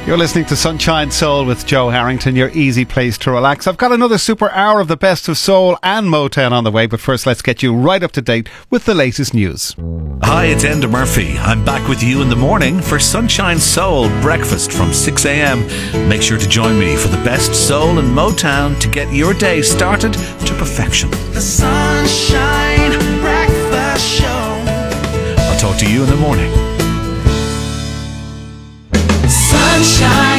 You're listening to Sunshine Soul with Joe Harrington, your easy place to relax. I've got another super hour of the best of soul and Motown on the way, but first let's get you right up to date with the latest news. Hi, it's Enda Murphy. I'm back with you in the morning for Sunshine Soul breakfast from 6 a.m. Make sure to join me for the best soul and Motown to get your day started to perfection. The Sunshine Breakfast Show. I'll talk to you in the morning. Sunshine.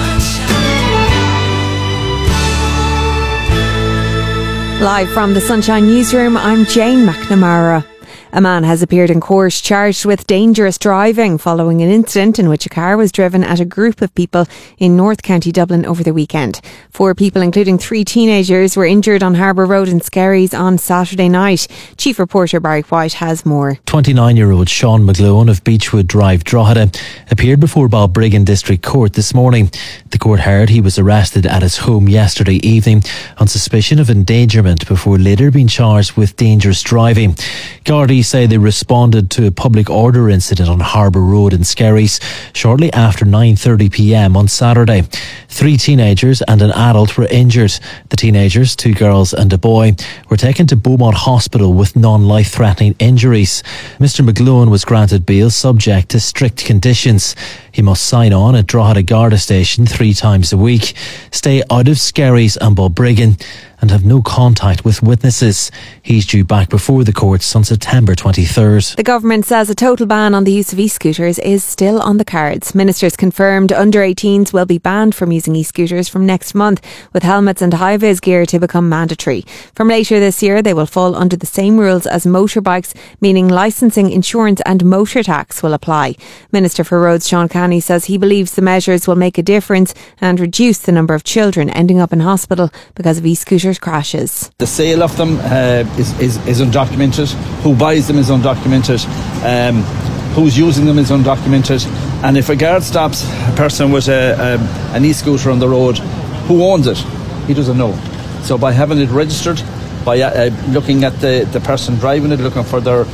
Live from the Sunshine Newsroom, I'm Jane McNamara. A man has appeared in court charged with dangerous driving following an incident in which a car was driven at a group of people in North County Dublin over the weekend. 4 people, including 3 teenagers, were injured on Harbour Road in Skerries on Saturday night. Chief reporter Barry White has more. 29-year-old Sean McGlowan of Beechwood Drive, Drogheda, appeared before Balbriggan District Court this morning. The court heard he was arrested at his home yesterday evening on suspicion of endangerment before later being charged with dangerous driving. Gardaí say they responded to a public order incident on Harbour Road in Skerries shortly after 9:30pm on Saturday. 3 teenagers and an adult were injured. The teenagers, 2 girls and a boy, were taken to Beaumont Hospital with non-life-threatening injuries. Mr McGlowan was granted bail subject to strict conditions. He must sign on at Drogheda Garda Station 3 times a week, stay out of Skerries and Balbriggan, and have no contact with witnesses. He's due back before the courts on September 23rd. The government says a total ban on the use of e-scooters is still on the cards. Ministers confirmed under-18s will be banned from using e-scooters from next month, with helmets and high-vis gear to become mandatory. From later this year, they will fall under the same rules as motorbikes, meaning licensing, insurance and motor tax will apply. Minister for Roads Sean Canny says he believes the measures will make a difference and reduce the number of children ending up in hospital because of e-scooter crashes. The sale of them is undocumented. Who buys them is undocumented. Who's using them is undocumented. And if a guard stops a person with an e-scooter on the road, who owns it? He doesn't know. So by having it registered, by looking at the person driving it, looking for their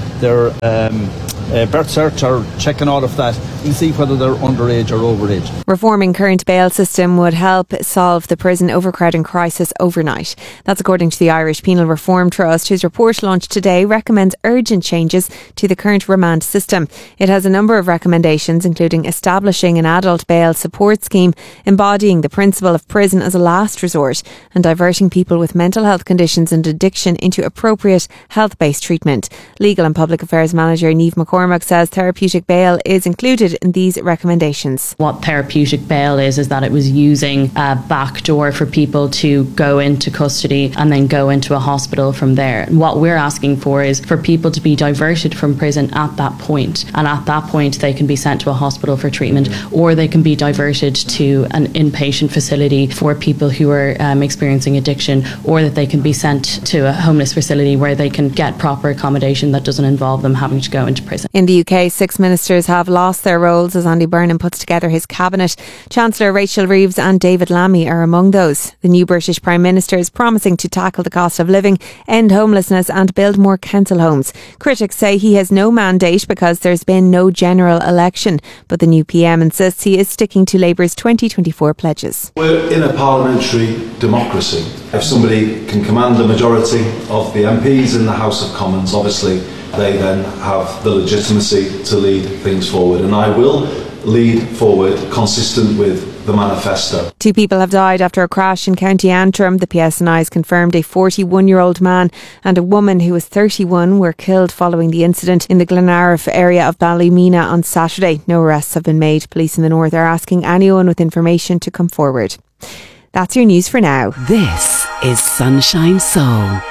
birth cert or checking all of that, you see whether they're underage or overage. Reforming current bail system would help solve the prison overcrowding crisis overnight. That's according to the Irish Penal Reform Trust, whose report launched today recommends urgent changes to the current remand system. It has a number of recommendations, including establishing an adult bail support scheme, embodying the principle of prison as a last resort, and diverting people with mental health conditions and addiction into appropriate health-based treatment. Legal and Public Affairs Manager Niamh McCormack says therapeutic bail is included in these recommendations. What therapeutic bail is that it was using a backdoor for people to go into custody and then go into a hospital from there. And what we're asking for is for people to be diverted from prison at that point. And at that point, they can be sent to a hospital for treatment, or they can be diverted to an inpatient facility for people who are experiencing addiction, or that they can be sent to a homeless facility where they can get proper accommodation that doesn't involve them having to go into prison. In the UK, 6 ministers have lost their roles as Andy Burnham puts together his cabinet. Chancellor Rachel Reeves and David Lammy are among those. The new British Prime Minister is promising to tackle the cost of living, end homelessness and build more council homes. Critics say he has no mandate because there's been no general election, but the new PM insists he is sticking to Labour's 2024 pledges. We're in a parliamentary democracy. If somebody can command the majority of the MPs in the House of Commons, obviously they then have the legitimacy to lead things forward, and I will lead forward consistent with the manifesto. 2 people have died after a crash in County Antrim. The PSNI has confirmed a 41-year-old man and a woman who was 31 were killed following the incident in the Glenariff area of Ballymena on Saturday. No arrests have been made. Police in the north are asking anyone with information to come forward. That's your news for now. This is Sunshine Soul.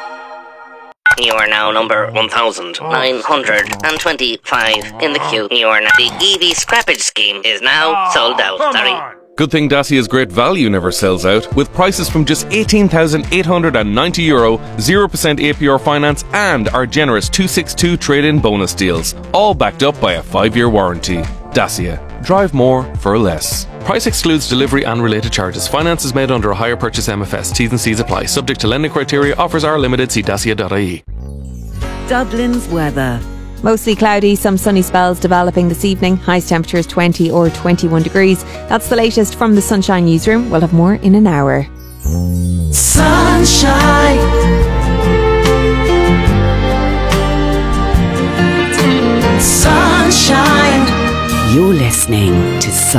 You are now number 1,925 in the queue. The EV scrappage scheme is now sold out. Sorry. Good thing Dacia's great value never sells out, with prices from just €18,890, 0% APR finance and our generous 262 trade-in bonus deals, all backed up by a 5-year warranty. Dacia. Drive more for less. Price excludes delivery and related charges. Finance is made under a hire purchase MFS. T's and C's apply. Subject to lending criteria. Offers are limited. See dacia.ie. Dublin's weather. Mostly cloudy, some sunny spells developing this evening. Highest temperatures 20 or 21 degrees. That's the latest from the Sunshine Newsroom. We'll have more in an hour. Sunshine. Sunshine. You're listening to Sunshine.